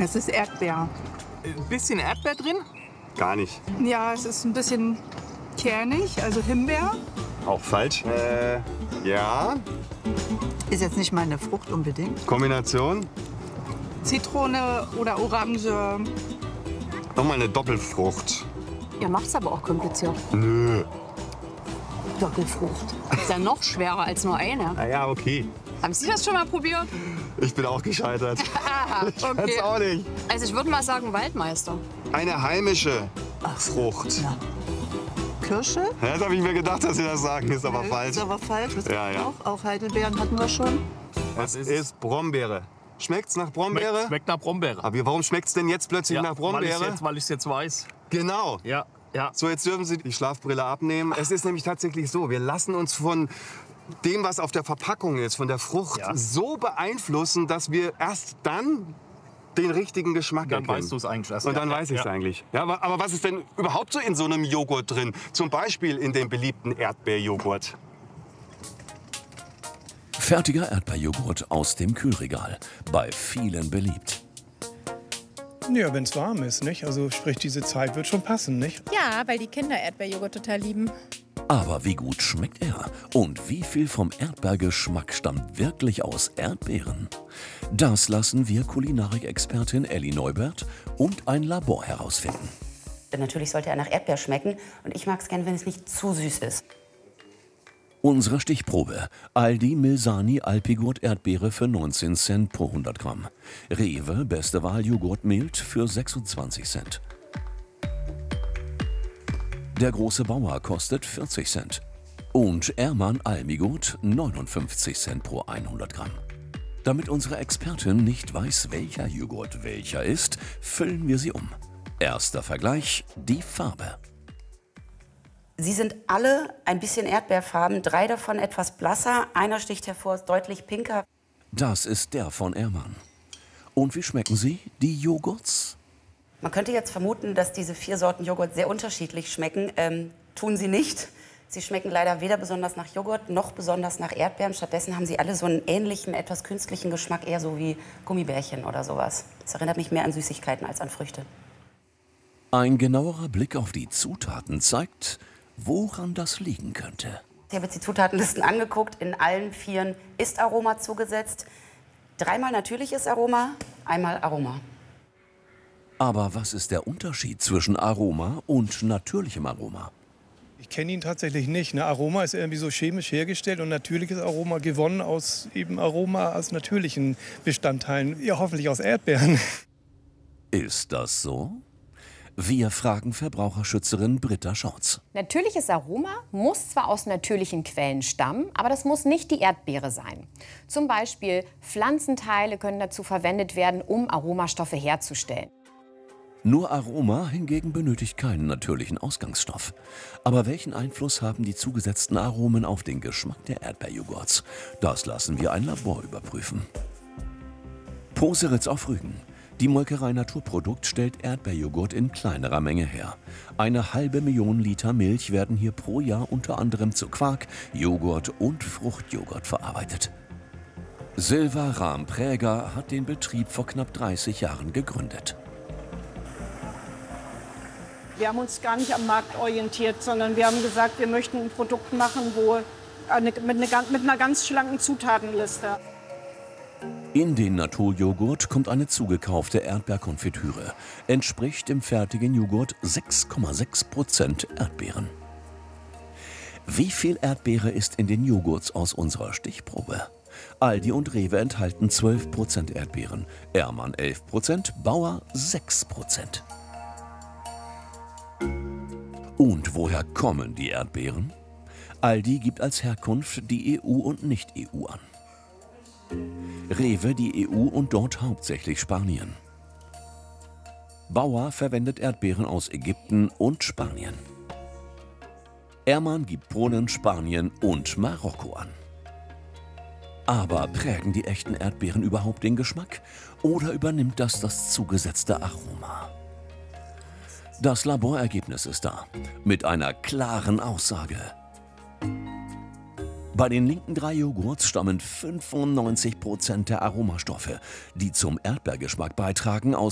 Es ist Erdbeer. Ein bisschen Erdbeer drin? Gar nicht. Ja, es ist ein bisschen kernig, also Himbeer. Auch falsch. Ja. Ist jetzt nicht meine Frucht unbedingt. Kombination. Zitrone oder Orange. Nochmal eine Doppelfrucht. Ihr macht's aber auch kompliziert. Nö. Doppelfrucht. Ist ja noch schwerer als nur eine. Na ja, okay. Haben Sie das schon mal probiert? Ich bin auch gescheitert. Ich kann's auch nicht. Also ich würde mal sagen Waldmeister. Eine heimische Frucht. Ja. Kirsche? Ja, jetzt habe ich mir gedacht, dass Sie das sagen. Ist aber falsch. Ist aber falsch. Das Ja, ja. Auch Heidelbeeren hatten wir schon. Es ist Brombeere. Schmeckt's nach Brombeere? Schmeckt nach Brombeere. Aber warum schmeckt's denn jetzt plötzlich nach Brombeere? Weil ich es jetzt weiß. Genau. Ja, ja. So, jetzt dürfen Sie die Schlafbrille abnehmen. Es ist nämlich tatsächlich so, wir lassen uns von dem, was auf der Verpackung ist, von der Frucht, so beeinflussen, dass wir erst dann den richtigen Geschmack Dann erkennen. weißt du es eigentlich erst. Und dann weiß ich es eigentlich. Ja, aber was ist denn überhaupt so in so einem Joghurt drin? Zum Beispiel in dem beliebten Erdbeerjoghurt. Fertiger Erdbeerjoghurt aus dem Kühlregal. Bei vielen beliebt. Ja, wenn es warm ist, nicht? Also sprich, diese Zeit wird schon passen, nicht? Ja, weil die Kinder Erdbeerjoghurt total lieben. Aber wie gut schmeckt er? Und wie viel vom Erdbeergeschmack stammt wirklich aus Erdbeeren? Das lassen wir Kulinarik-Expertin Elli Neubert und ein Labor herausfinden. Natürlich sollte er nach Erdbeer schmecken und ich mag es gerne, wenn es nicht zu süß ist. Unsere Stichprobe. Aldi Milsani Alpigurt Erdbeere für 19 Cent pro 100 Gramm. Rewe Beste Wahl Joghurt Mild für 26 Cent. Der große Bauer kostet 40 Cent. Und Ermann Almigut 59 Cent pro 100 Gramm. Damit unsere Expertin nicht weiß, welcher Joghurt welcher ist, füllen wir sie um. Erster Vergleich, die Farbe. Sie sind alle ein bisschen erdbeerfarben, 3 davon etwas blasser, einer sticht hervor, ist deutlich pinker. Das ist der von Ermann. Und wie schmecken sie, die Joghurts? Man könnte jetzt vermuten, dass diese 4 Sorten Joghurt sehr unterschiedlich schmecken. Tun sie nicht. Sie schmecken leider weder besonders nach Joghurt noch besonders nach Erdbeeren. Stattdessen haben sie alle so einen ähnlichen, etwas künstlichen Geschmack, eher so wie Gummibärchen oder sowas. Das erinnert mich mehr an Süßigkeiten als an Früchte. Ein genauerer Blick auf die Zutaten zeigt, woran das liegen könnte. Ich habe jetzt die Zutatenlisten angeguckt. In allen 4 ist Aroma zugesetzt. 3-mal natürliches Aroma, 1-mal Aroma. Aber was ist der Unterschied zwischen Aroma und natürlichem Aroma? Ich kenne ihn tatsächlich nicht. Ne? Aroma ist irgendwie so chemisch hergestellt und natürliches Aroma gewonnen aus eben Aroma aus natürlichen Bestandteilen. Ja, hoffentlich aus Erdbeeren. Ist das so? Wir fragen Verbraucherschützerin Britta Schautz. Natürliches Aroma muss zwar aus natürlichen Quellen stammen, aber das muss nicht die Erdbeere sein. Zum Beispiel Pflanzenteile können dazu verwendet werden, um Aromastoffe herzustellen. Nur Aroma hingegen benötigt keinen natürlichen Ausgangsstoff. Aber welchen Einfluss haben die zugesetzten Aromen auf den Geschmack der Erdbeerjoghurts? Das lassen wir ein Labor überprüfen. Poseritz auf Rügen. Die Molkerei Naturprodukt stellt Erdbeerjoghurt in kleinerer Menge her. 500.000 Liter Milch werden hier pro Jahr unter anderem zu Quark, Joghurt und Fruchtjoghurt verarbeitet. Silva Rahm-Präger hat den Betrieb vor knapp 30 Jahren gegründet. Wir haben uns gar nicht am Markt orientiert, sondern wir haben gesagt, wir möchten ein Produkt machen, mit einer ganz schlanken Zutatenliste. In den Naturjoghurt kommt eine zugekaufte Erdbeerkonfitüre. Entspricht im fertigen Joghurt 6,6% Erdbeeren. Wie viel Erdbeere ist in den Joghurts aus unserer Stichprobe? Aldi und Rewe enthalten 12% Erdbeeren, Ermann 11%, Bauer 6%. Und woher kommen die Erdbeeren? Aldi gibt als Herkunft die EU und Nicht-EU an. Rewe die EU und dort hauptsächlich Spanien. Bauer verwendet Erdbeeren aus Ägypten und Spanien. Ermann gibt Polen, Spanien und Marokko an. Aber prägen die echten Erdbeeren überhaupt den Geschmack? Oder übernimmt das zugesetzte Aroma? Das Laborergebnis ist da, mit einer klaren Aussage. Bei den linken 3 Joghurts stammen 95% der Aromastoffe, die zum Erdbeergeschmack beitragen, aus